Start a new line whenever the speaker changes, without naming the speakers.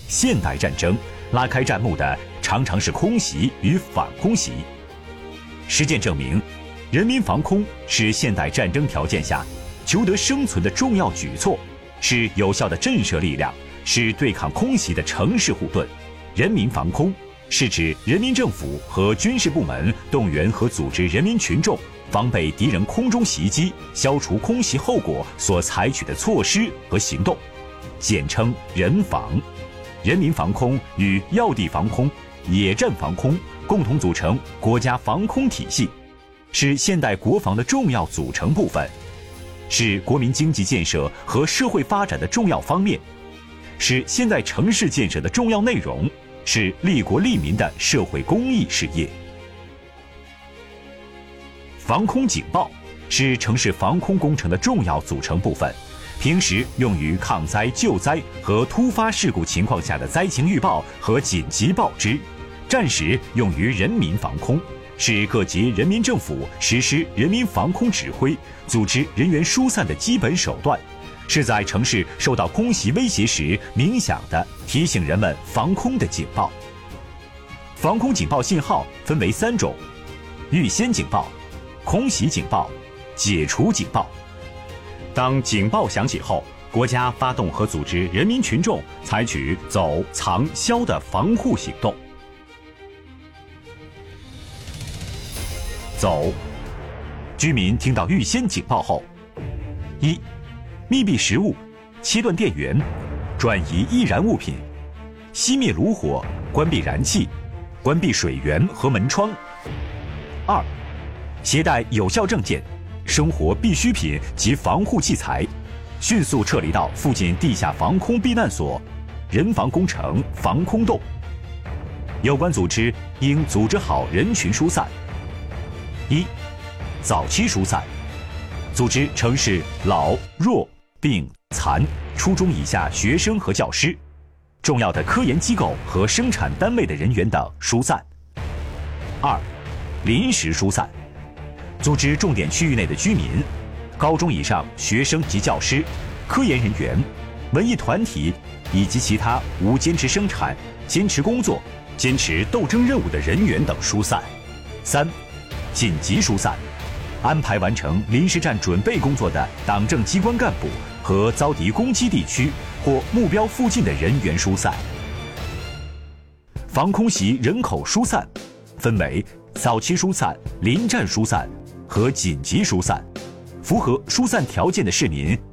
现代战争拉开战幕的常常是空袭与反空袭。实践证明，人民防空是现代战争条件下求得生存的重要举措，是有效的震慑力量，是对抗空袭的城市护盾。人民防空是指人民政府和军事部门动员和组织人民群众防备敌人空中袭击、消除空袭后果所采取的措施和行动，简称人防。人民防空与要地防空、野战防空共同组成国家防空体系，是现代国防的重要组成部分，是国民经济建设和社会发展的重要方面，是现代城市建设的重要内容，是利国利民的社会公益事业。防空警报是城市防空工程的重要组成部分，平时用于抗灾救灾和突发事故情况下的灾情预报和紧急报知，战时用于人民防空，是各级人民政府实施人民防空指挥、组织人员疏散的基本手段，是在城市受到空袭威胁时鸣响的提醒人们防空的警报。防空警报信号分为3种：预先警报、空袭警报、解除警报。当警报响起后，国家发动和组织人民群众采取走、藏、消的防护行动。走，居民听到预先警报后：1. 密闭食物，切断电源，转移易燃物品，熄灭炉火，关闭燃气，关闭水源和门窗。2. 携带有效证件、生活必需品及防护器材，迅速撤离到附近地下防空避难所、人防工程防空洞。有关组织应组织好人群疏散。1. 早期疏散，组织城市老、弱、病、残、初中以下学生和教师，重要的科研机构和生产单位的人员等疏散。2. 临时疏散，组织重点区域内的居民、高中以上学生及教师、科研人员、文艺团体以及其他无坚持生产、坚持工作、坚持斗争任务的人员等疏散。3. 紧急疏散，安排完成临时战准备工作的党政机关干部和遭敌攻击地区或目标附近的人员疏散。防空袭人口疏散分为早期疏散、临战疏散和紧急疏散，符合疏散条件的市民